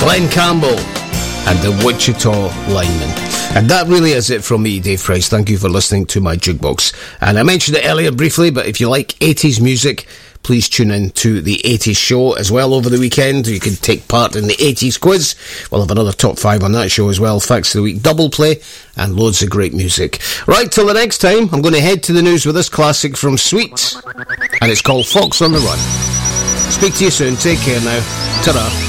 Glenn Campbell and the Wichita Linemen. And that really is it from me, Dave Price. Thank you for listening to my jukebox. And I mentioned it earlier briefly, but if you like 80s music, please tune in to the 80s show as well over the weekend. You can take part in the 80s quiz. We'll have another top 5 on that show as well. Facts of the week, double play, and loads of great music. Right, till the next time, I'm going to head to the news with this classic from Sweet, and it's called Fox on the Run. Speak to you soon. Take care now. Ta-ra.